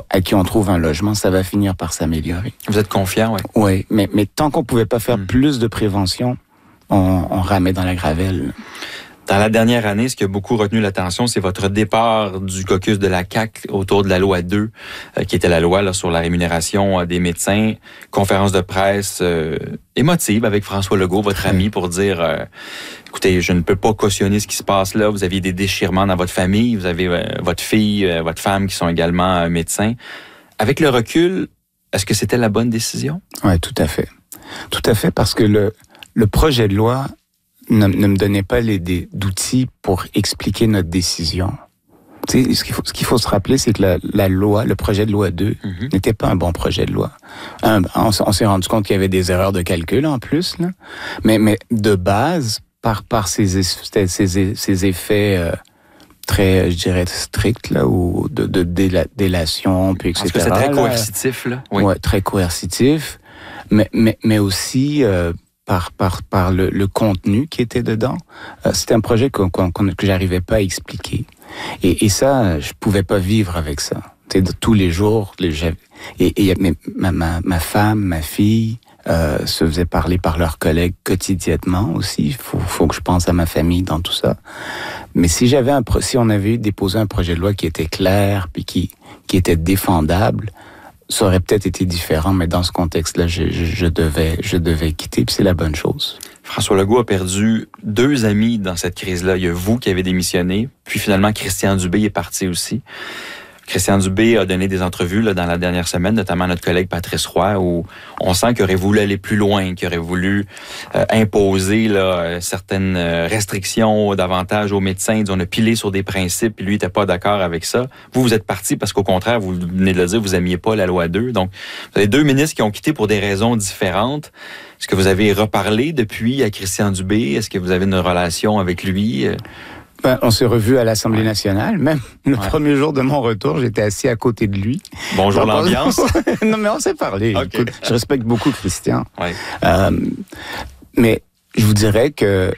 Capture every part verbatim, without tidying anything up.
à qui on trouve un logement, ça va finir par s'améliorer. Vous êtes confiant, oui? Oui, mais, mais tant qu'on pouvait pas faire mmh. plus de prévention, on, on ramait dans la gravelle. Dans la dernière année, ce qui a beaucoup retenu l'attention, c'est votre départ du caucus de la C A Q autour de la loi deux, euh, qui était la loi là, sur la rémunération euh, des médecins. Conférence de presse euh, émotive avec François Legault, votre ami, pour dire euh, écoutez, je ne peux pas cautionner ce qui se passe là. Vous aviez des déchirements dans votre famille, vous avez euh, votre fille, euh, votre femme qui sont également euh, médecins. Avec le recul, est-ce que c'était la bonne décision? Oui, tout à fait. Tout à fait, parce que le, le projet de loi Ne, ne me donnait pas les des, d'outils pour expliquer notre décision. Tu sais, ce qu'il faut, ce qu'il faut se rappeler, c'est que la, la loi, le projet de loi deux, mm-hmm. n'était pas un bon projet de loi. Un, on, on s'est rendu compte qu'il y avait des erreurs de calcul en plus, là. Mais, mais de base, par, par ces, ces, ces effets euh, très, je dirais, stricts, là, ou de, de déla, délation, puis et cetera. Parce que c'est très coercitif, là. Oui, ouais, très coercitif. Mais, mais, mais aussi... Euh, par par par le, le contenu qui était dedans. Euh, c'était un projet qu'on, qu'on, que j'arrivais pas à expliquer. Et, et ça, je pouvais pas vivre avec ça. Tu sais, de tous les jours, les, et, et ma, ma, ma femme, ma fille euh, se faisaient parler par leurs collègues quotidiennement aussi. Il faut, faut que je pense à ma famille dans tout ça. Mais si j'avais un, si on avait déposé un projet de loi qui était clair puis qui qui était défendable, ça aurait peut-être été différent, mais dans ce contexte-là, je, je, je devais, je devais quitter, puis c'est la bonne chose. François Legault a perdu deux amis dans cette crise-là. Il y a vous qui avez démissionné, puis finalement Christian Dubé est parti aussi. Christian Dubé a donné des entrevues là, dans la dernière semaine, notamment à notre collègue Patrice Roy, où on sent qu'il aurait voulu aller plus loin, qu'il aurait voulu euh, imposer là, certaines restrictions davantage aux médecins. On a pilé sur des principes, puis lui n'était pas d'accord avec ça. Vous, vous êtes parti parce qu'au contraire, vous venez de le dire, vous n'aimiez pas la loi deux. Donc, vous avez deux ministres qui ont quitté pour des raisons différentes. Est-ce que vous avez reparlé depuis à Christian Dubé? Est-ce que vous avez une relation avec lui? Ben, on s'est revus à l'Assemblée nationale. Même le ouais. premier jour de mon retour, j'étais assis à côté de lui. Bonjour Donc, l'ambiance. Non, mais on s'est parlé. Okay. Écoute, je respecte beaucoup Christian. Ouais. Euh, mais je vous dirais que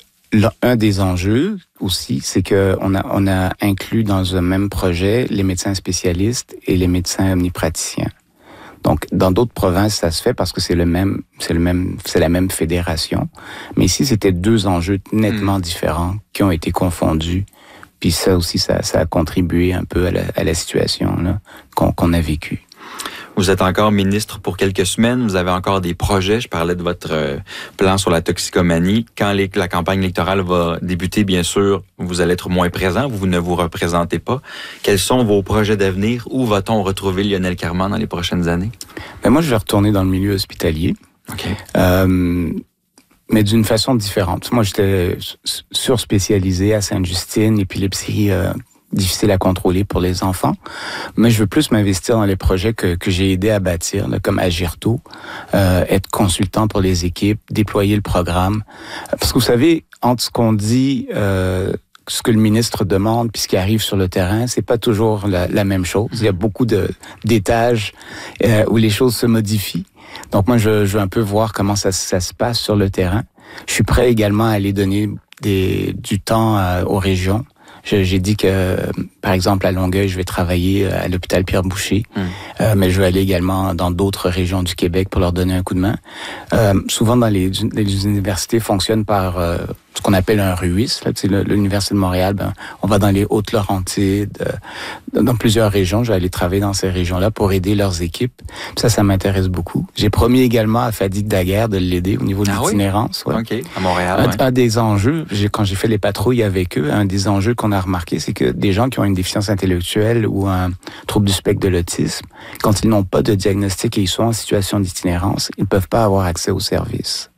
un des enjeux aussi, c'est que on a on a inclus dans un même projet les médecins spécialistes et les médecins omnipraticiens. Donc, dans d'autres provinces, ça se fait parce que c'est le même, c'est le même, c'est la même fédération. Mais ici, c'était deux enjeux nettement mmh. différents qui ont été confondus. Puis ça aussi, ça, ça a contribué un peu à la, à la situation là, qu'on, qu'on a vécue. Vous êtes encore ministre pour quelques semaines. Vous avez encore des projets. Je parlais de votre euh, plan sur la toxicomanie. Quand les, la campagne électorale va débuter, bien sûr, vous allez être moins présent. Vous ne vous représentez pas. Quels sont vos projets d'avenir? Où va-t-on retrouver Lionel Carman dans les prochaines années? Ben moi, je vais retourner dans le milieu hospitalier. OK. Euh, mais d'une façon différente. Moi, j'étais surspécialisé à Sainte-Justine, épilepsie euh, difficile à contrôler pour les enfants. Mais je veux plus m'investir dans les projets que, que j'ai aidé à bâtir, là, comme Agirto, euh, être consultant pour les équipes, déployer le programme. Parce que vous savez, entre ce qu'on dit, euh, ce que le ministre demande, puis ce qui arrive sur le terrain, c'est pas toujours la, la même chose. Il y a beaucoup de d'étages euh, où les choses se modifient. Donc moi, je, je veux un peu voir comment ça, ça se passe sur le terrain. Je suis prêt également à aller donner des, du temps euh, aux régions. Je, j'ai dit que, par exemple, à Longueuil, je vais travailler à l'hôpital Pierre-Boucher, mmh. euh, mais je vais aller également dans d'autres régions du Québec pour leur donner un coup de main. Euh, souvent, dans les, les universités fonctionnent par euh, ce qu'on appelle un R U I S. Là, tu sais, l'Université de Montréal, ben, on va dans les Hautes-Laurentides, euh, dans plusieurs régions. Je vais aller travailler dans ces régions-là pour aider leurs équipes. Puis ça, ça m'intéresse beaucoup. J'ai promis également à Fadigue Daguerre de l'aider au niveau de ah l'itinérance. Oui? Ouais. OK, à Montréal. Un, ouais. un des enjeux, j'ai, quand j'ai fait les patrouilles avec eux, un des enjeux qu'on a remarqué, c'est que des gens qui ont une déficience intellectuelle ou un trouble du spectre de l'autisme, quand ils n'ont pas de diagnostic et ils sont en situation d'itinérance, ils ne peuvent pas avoir accès aux services.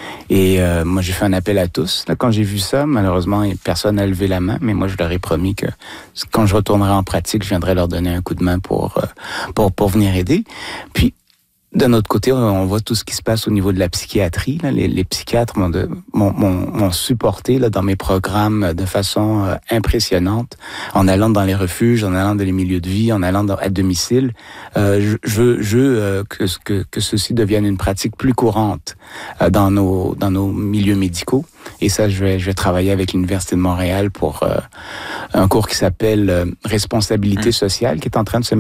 Et euh, moi, j'ai fait un appel à tous. Là, quand j'ai vu ça, malheureusement, personne n'a levé la main, mais moi, je leur ai promis que quand je retournerai en pratique, je viendrai leur donner un coup de main pour euh, pour pour venir aider. Puis, d'un autre côté, on voit tout ce qui se passe au niveau de la psychiatrie. Là. Les, les psychiatres m'ont, de, m'ont, m'ont, m'ont supporté là, dans mes programmes de façon euh, impressionnante, en allant dans les refuges, en allant dans les milieux de vie, en allant dans, à domicile. Euh, je je veux, je veux euh, que, que, que ceci devienne une pratique plus courante euh, dans nos, dans nos milieux médicaux. Et ça, je vais, je vais travailler avec l'Université de Montréal pour euh, un cours qui s'appelle euh, Responsabilité sociale, qui est en train de se